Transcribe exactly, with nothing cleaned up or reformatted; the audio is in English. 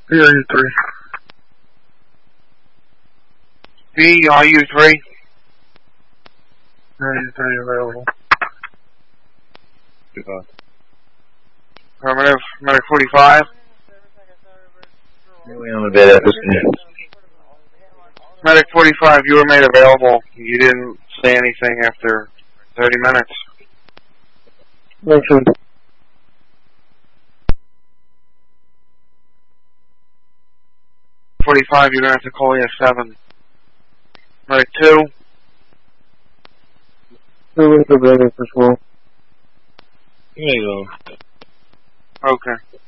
Yeah, you three. B, are you three? Yeah, you three available. Affirmative. Medic forty-five. We on the bed at this point. Medic forty-five, you were made available. You didn't say anything after thirty minutes. Okay. forty-five, you're going to have to call E S seven. Medic two. Two is available as well. There you go. Okay.